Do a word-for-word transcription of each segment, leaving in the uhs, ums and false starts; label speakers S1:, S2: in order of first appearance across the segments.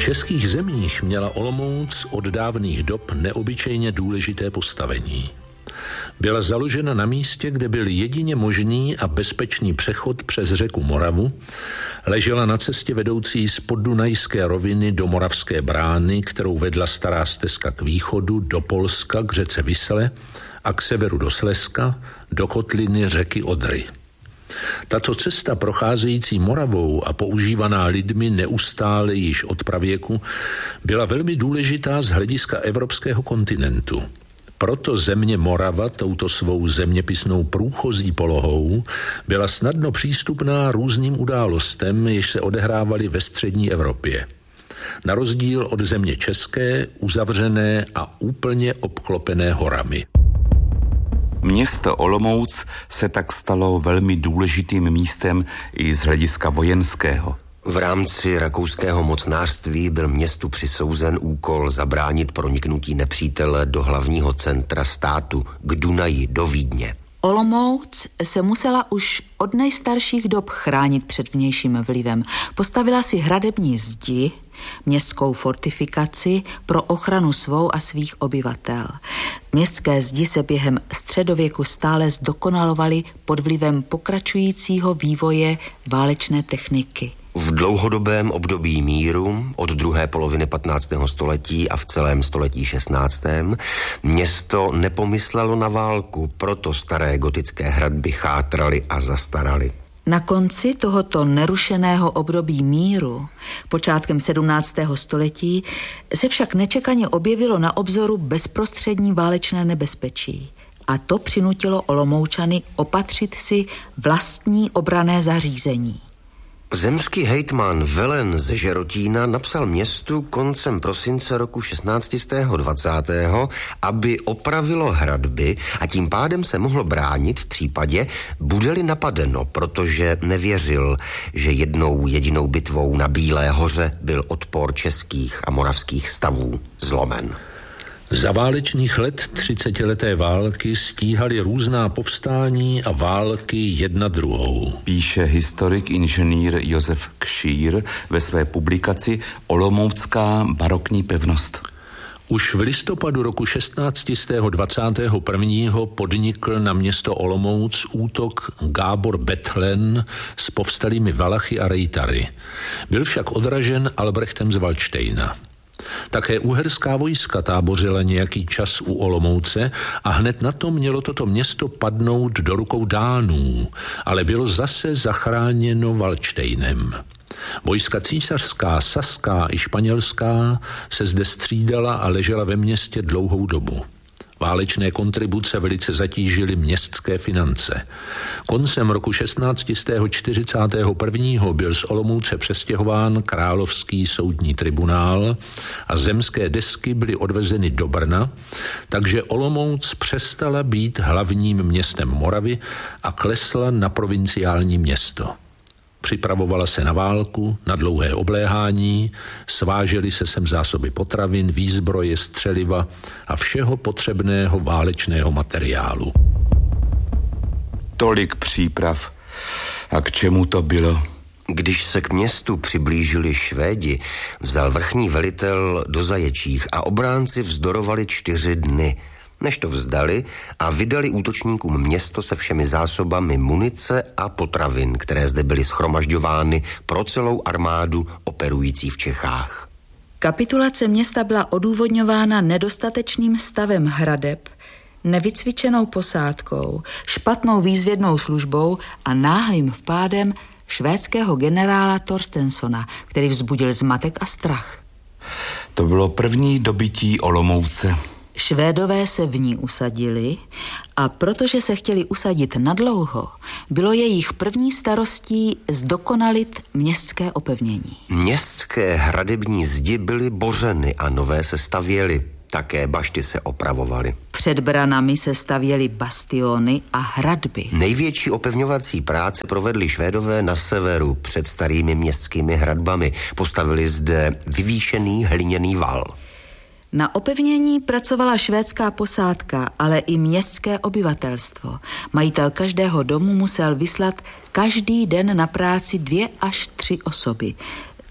S1: českých zemích měla Olomouc od dávných dob neobyčejně důležité postavení. Byla založena na místě, kde byl jedině možný a bezpečný přechod přes řeku Moravu, ležela na cestě vedoucí z poddunajské roviny do Moravské brány, kterou vedla stará stezka k východu, do Polska, k řece Visle a k severu do Slezska, do kotliny řeky Odry. Tato cesta procházející Moravou a používaná lidmi neustále již od pravěku byla velmi důležitá z hlediska evropského kontinentu. Proto země Morava touto svou zeměpisnou průchozí polohou byla snadno přístupná různým událostem, jež se odehrávaly ve střední Evropě. Na rozdíl od země české, uzavřené a úplně obklopené horami.
S2: Město Olomouc se tak stalo velmi důležitým místem i z hlediska vojenského.
S3: V rámci rakouského mocnářství byl městu přisouzen úkol zabránit proniknutí nepřítele do hlavního centra státu, k Dunaji, do Vídně.
S4: Olomouc se musela už od nejstarších dob chránit před vnějším vlivem. Postavila si hradební zdi, městskou fortifikaci pro ochranu svou a svých obyvatel. Městské zdi se během středověku stále zdokonalovaly pod vlivem pokračujícího vývoje válečné techniky.
S3: V dlouhodobém období míru od druhé poloviny patnáctého století a v celém století šestnáctém město nepomyslelo na válku, proto staré gotické hradby chátraly a zastaraly.
S4: Na konci tohoto nerušeného období míru, počátkem sedmnáctého století, se však nečekaně objevilo na obzoru bezprostřední válečné nebezpečí. A to přinutilo Olomoučany opatřit si vlastní obranné zařízení.
S3: Zemský hejtman Velen ze Žerotína napsal městu koncem prosince roku šestnáct set dvacátého aby opravilo hradby a tím pádem se mohlo bránit v případě, bude-li napadeno, protože nevěřil, že jednou jedinou bitvou na Bílé hoře byl odpor českých a moravských stavů zlomen.
S1: Za válečných let třicetileté války stíhaly různá povstání a války jedna druhou.
S2: Píše historik inženýr Josef Kšír ve své publikaci Olomoucká barokní pevnost.
S1: Už v listopadu roku šestnáct set dvacátého prvního podnikl na město Olomouc útok Gábor Bethlen s povstalými Valachy a Rejtary. Byl však odražen Albrechtem z Valdštejna. Také uherská vojska tábořila nějaký čas u Olomouce a hned na to mělo toto město padnout do rukou Dánů, ale bylo zase zachráněno Valdštejnem. Vojska císařská, saská i španělská se zde střídala a ležela ve městě dlouhou dobu. Válečné kontribuce velice zatížily městské finance. Koncem roku šestnáct set čtyřicátého prvního byl z Olomouce přestěhován Královský soudní tribunál a zemské desky byly odvezeny do Brna, takže Olomouc přestala být hlavním městem Moravy a klesla na provinciální město. Připravovala se na válku, na dlouhé obléhání, svážely se sem zásoby potravin, výzbroje, střeliva a všeho potřebného válečného materiálu.
S2: Tolik příprav. A k čemu to bylo?
S3: Když se k městu přiblížili Švédi, vzal vrchní velitel do zaječích a obránci vzdorovali čtyři dny, než to vzdali a vydali útočníkům město se všemi zásobami munice a potravin, které zde byly shromažďovány pro celou armádu operující v Čechách.
S4: Kapitulace města byla odůvodňována nedostatečným stavem hradeb, nevycvičenou posádkou, špatnou výzvědnou službou a náhlým vpádem švédského generála Torstensona, který vzbudil zmatek a strach.
S2: To bylo první dobytí Olomouce.
S4: Švédové se v ní usadili a protože se chtěli usadit nadlouho, bylo jejich první starostí zdokonalit městské opevnění.
S3: Městské hradební zdi byly bořeny a nové se stavěly. Také bašty se opravovaly.
S4: Před branami se stavěly bastiony a hradby.
S3: Největší opevňovací práce provedli Švédové na severu před starými městskými hradbami. Postavili zde vyvýšený hliněný val.
S4: Na opevnění pracovala švédská posádka, ale i městské obyvatelstvo. Majitel každého domu musel vyslat každý den na práci dvě až tři osoby.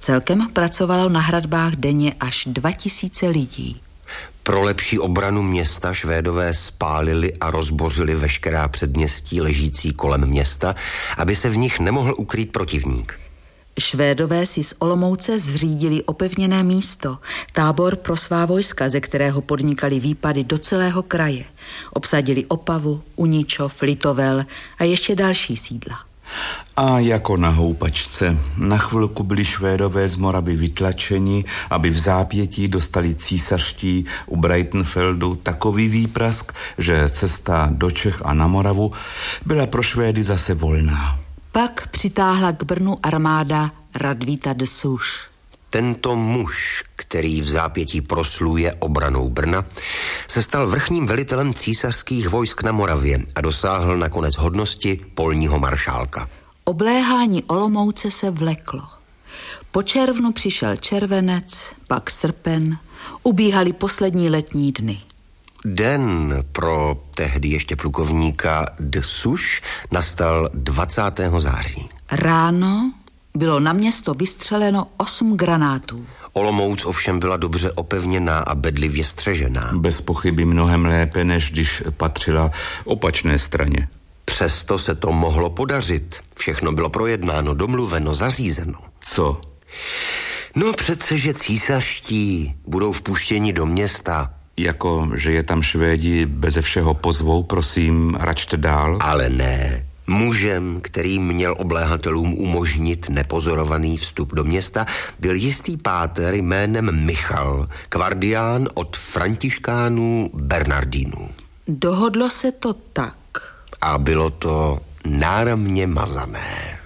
S4: Celkem pracovalo na hradbách denně až dva tisíce lidí.
S3: Pro lepší obranu města Švédové spálili a rozbořili veškerá předměstí ležící kolem města, aby se v nich nemohl ukrýt protivník.
S4: Švédové si z Olomouce zřídili opevněné místo, tábor pro svá vojska, ze kterého podnikali výpady do celého kraje. Obsadili Opavu, Uničov, Litovel a ještě další sídla.
S2: A jako na houpačce. Na chvilku byli Švédové z Moravy vytlačeni, aby v zápětí dostali císařští u Breitenfeldu takový výprask, že cesta do Čech a na Moravu byla pro Švédy zase volná.
S4: Pak přitáhla k Brnu armáda Radvíta de Suš.
S3: Tento muž, který v zápětí prosluje obranou Brna, se stal vrchním velitelem císařských vojsk na Moravě a dosáhl nakonec hodnosti polního maršálka.
S4: Obléhání Olomouce se vleklo. Po červnu přišel červenec, pak srpen, ubíhaly poslední letní dny.
S3: Den pro tehdy ještě plukovníka de Suš nastal dvacátého září.
S4: Ráno bylo na město vystřeleno osm granátů.
S3: Olomouc ovšem byla dobře opevněná a bedlivě střežená.
S2: Bez pochyby mnohem lépe, než když patřila opačné straně.
S3: Přesto se to mohlo podařit. Všechno bylo projednáno, domluveno, zařízeno.
S2: Co?
S3: No přece, že císařští budou vpuštěni do města.
S2: Jako, že je tam Švédi beze všeho pozvou, prosím, račte dál.
S3: Ale ne. Mužem, který měl obléhatelům umožnit nepozorovaný vstup do města, byl jistý páter jménem Michal, kvardián od františkánů Bernardínů.
S4: Dohodlo se to tak.
S3: A bylo to náramně mazané.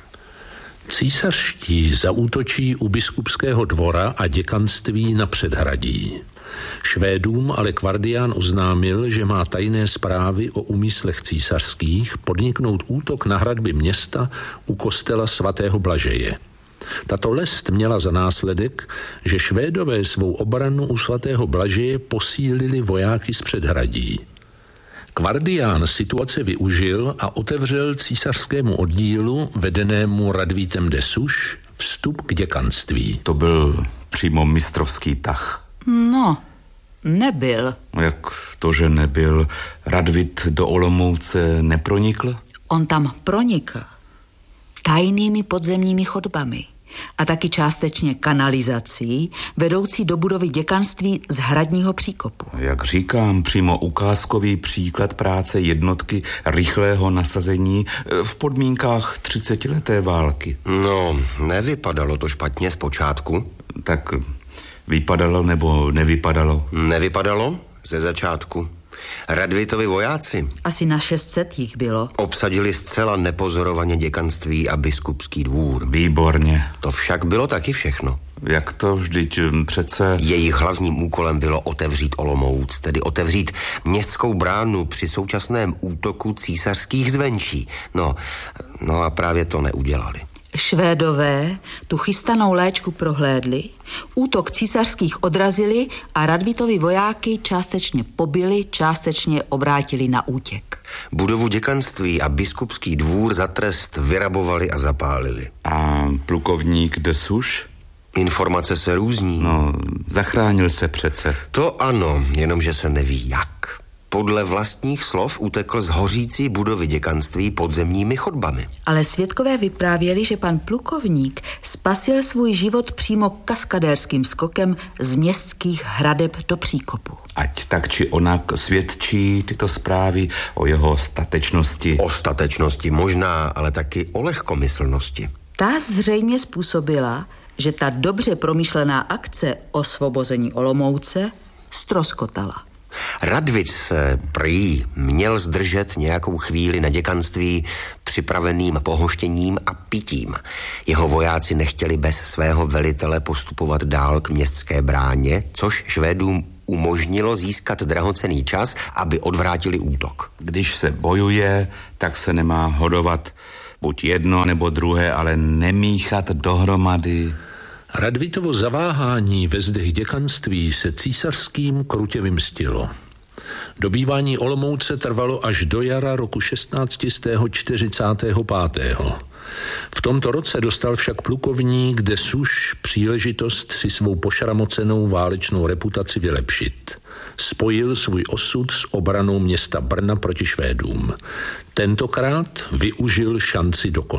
S1: Císařští zaútočí u biskupského dvora a děkanství na předhradí. Švédům ale kvardián oznámil, že má tajné zprávy o úmyslech císařských podniknout útok na hradby města u kostela svatého Blažeje. Tato lest měla za následek, že Švédové svou obranu u svatého Blažeje posílili vojáky z předhradí. Kvardián situace využil a otevřel císařskému oddílu, vedenému Radvítem de Suš, vstup k děkanství.
S2: To byl přímo mistrovský tah.
S4: No, nebyl.
S2: Jak to, že nebyl? Radvít do Olomouce nepronikl?
S4: On tam pronikl tajnými podzemními chodbami a taky částečně kanalizací vedoucí do budovy děkanství z hradního příkopu.
S2: Jak říkám, přímo ukázkový příklad práce jednotky rychlého nasazení v podmínkách třicetileté války.
S3: No, nevypadalo to špatně zpočátku.
S2: Tak vypadalo nebo nevypadalo?
S3: Nevypadalo ze začátku. Radvítovi vojáci,
S4: asi na šest set jich bylo,
S3: obsadili zcela nepozorovaně děkanství a biskupský dvůr.
S2: Výborně.
S3: To však bylo taky všechno.
S2: Jak to vždyť přece...
S3: Jejich hlavním úkolem bylo otevřít Olomouc, tedy otevřít městskou bránu při současném útoku císařských zvenčí. No, no a právě to neudělali.
S4: Švédové tu chystanou léčku prohlédli, útok císařských odrazili a Radvítovi vojáky částečně pobili, částečně obrátili na útěk.
S3: Budovu děkanství a biskupský dvůr za trest vyrabovali a zapálili.
S2: A plukovník de Suš?
S3: Informace se různí.
S2: No, zachránil se přece.
S3: To ano, jenomže se neví jak. Podle vlastních slov utekl z hořící budovy děkanství podzemními chodbami.
S4: Ale svědkové vyprávěli, že pan plukovník spasil svůj život přímo kaskadérským skokem z městských hradeb do příkopu.
S2: Ať tak či onak svědčí tyto zprávy o jeho statečnosti.
S3: O statečnosti možná, ale taky o lehkomyslnosti.
S4: Ta zřejmě způsobila, že ta dobře promyšlená akce osvobození Olomouce ztroskotala.
S3: Radvít se prý měl zdržet nějakou chvíli na děkanství připraveným pohoštěním a pitím. Jeho vojáci nechtěli bez svého velitele postupovat dál k městské bráně, což Švédům umožnilo získat drahocenný čas, aby odvrátili útok.
S2: Když se bojuje, tak se nemá hodovat buď jedno nebo druhé, ale nemíchat dohromady.
S1: Radvítovo zaváhání ve zdech děkanství se císařským krutě vymstilo. Dobývání Olomouce trvalo až do jara roku šestnáct set čtyřicet pět. V tomto roce dostal však plukovník de Souche příležitost si svou pošramocenou válečnou reputaci vylepšit. Spojil svůj osud s obranou města Brna proti Švédům. Tentokrát využil šanci do konce.